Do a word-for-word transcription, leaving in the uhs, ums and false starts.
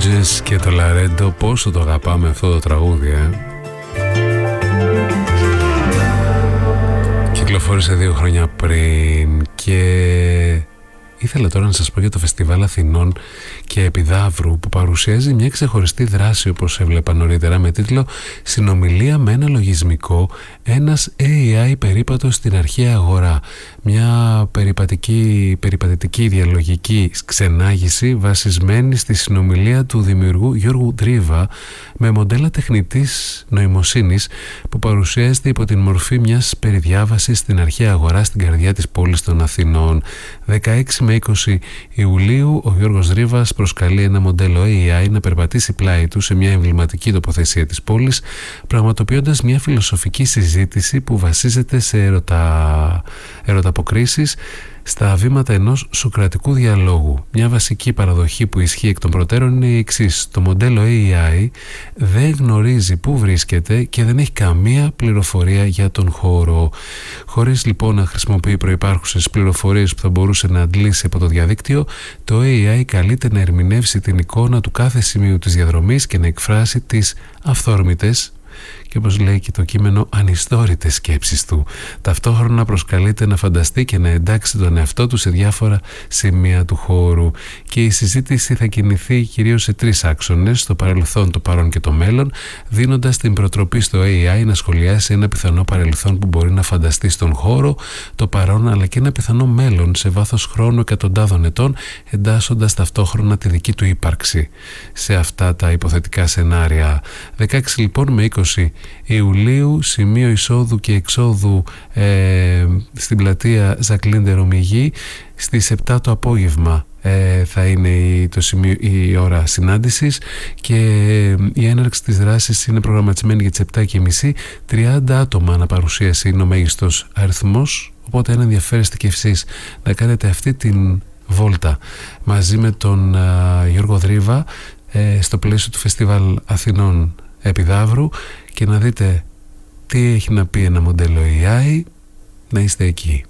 Bridges και το Laredo, πόσο το αγαπάμε αυτό το τραγούδι, ε? Κυκλοφόρησε δύο χρόνια πριν και ήθελα τώρα να σας πω για το Φεστιβάλ Αθηνών και Επιδαύρου, που παρουσιάζει μια ξεχωριστή δράση, όπως έβλεπα νωρίτερα, με τίτλο «Συνομιλία με ένα λογισμικό, ένας έι άι περίπατος στην αρχαία αγορά». Μια περιπατική, περιπατητική διαλογική ξενάγηση βασισμένη στη συνομιλία του δημιουργού Γιώργου Ντρίβα με μοντέλα τεχνητής νοημοσύνης, που παρουσιάζεται υπό την μορφή μιας περιδιάβασης στην αρχαία αγορά στην καρδιά της πόλης των Αθηνών. δεκαέξι με είκοσι Ιουλίου ο Γιώργος Ντρίβας προσκαλεί ένα μοντέλο έι άι να περπατήσει πλάι του σε μια εμβληματική τοποθεσία της πόλης, πραγματοποιώντας μια φιλοσοφική συζήτηση που βασίζεται σε ερωτα... ερωταποκρίσεις στα βήματα ενός σοκρατικού διαλόγου. Μια βασική παραδοχή που ισχύει εκ των προτέρων είναι η εξής: το μοντέλο έι άι δεν γνωρίζει πού βρίσκεται και δεν έχει καμία πληροφορία για τον χώρο. Χωρίς λοιπόν να χρησιμοποιεί προϋπάρχουσες πληροφορίες που θα μπορούσε να αντλήσει από το διαδίκτυο, το έι άι καλείται να ερμηνεύσει την εικόνα του κάθε σημείου της διαδρομής και να εκφράσει τις αυθόρμητες και, όπως λέει και το κείμενο, ανιστόρητες σκέψεις του. Ταυτόχρονα προσκαλείται να φανταστεί και να εντάξει τον εαυτό του σε διάφορα σημεία του χώρου. Και η συζήτηση θα κινηθεί κυρίως σε τρεις άξονες: το παρελθόν, το παρόν και το μέλλον, δίνοντας την προτροπή στο έι άι να σχολιάσει ένα πιθανό παρελθόν που μπορεί να φανταστεί στον χώρο, το παρόν αλλά και ένα πιθανό μέλλον σε βάθος χρόνου εκατοντάδων ετών, εντάσσοντας ταυτόχρονα τη δική του ύπαρξη σε αυτά τα υποθετικά σενάρια. δεκαέξι λοιπόν με είκοσι Ιουλίου, σημείο εισόδου και εξόδου ε, στην πλατεία Ζακλίν ντε Ρωμιγή. Στις επτά το απόγευμα ε, θα είναι η, το σημείο, η ώρα συνάντησης και ε, η έναρξη της δράσης είναι προγραμματισμένη για τις επτά και μισή. τριάντα άτομα αναπαρουσίαση είναι ο μέγιστος αριθμός, οπότε αν ενδιαφέρεστε και εσείς να κάνετε αυτή την βόλτα μαζί με τον ε, Γιώργο Ντρίβα ε, στο πλαίσιο του Φεστιβάλ Αθηνών Επιδαύρου και να δείτε τι έχει να πει ένα μοντέλο έι άι, να είστε εκεί.